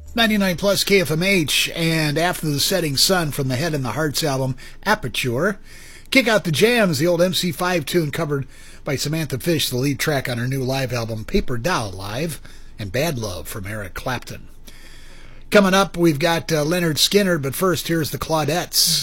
99 plus KFMH, and After the Setting Sun from the Head and the Hearts album Aperture. Kick Out the Jams, the old MC5 tune covered by Samantha Fish, the lead track on her new live album Paper Doll Live, and Bad Love from Eric Clapton. Coming up, we've got Leonard Skinner, but first here's the Claudettes.